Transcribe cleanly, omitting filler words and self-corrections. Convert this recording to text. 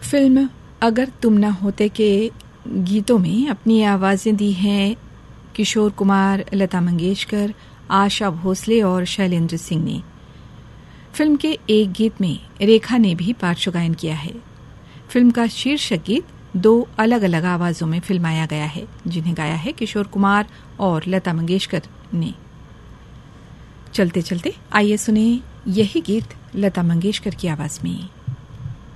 Film अगर तुम न होते के गीतों में अपनी आवाजें दी हैं किशोर कुमार, लता मंगेशकर, आशा भोसले और शैलेंद्र सिंह ने। फिल्म के एक गीत में रेखा ने भी पार्श्व गायन किया है। फिल्म का शीर्षक गीत 2 अलग अलग आवाजों में फिल्माया गया है, जिन्हें गाया है किशोर कुमार और लता मंगेशकर ने। चलते चलते आइए सुने यही गीत लता मंगेशकर की आवाज में।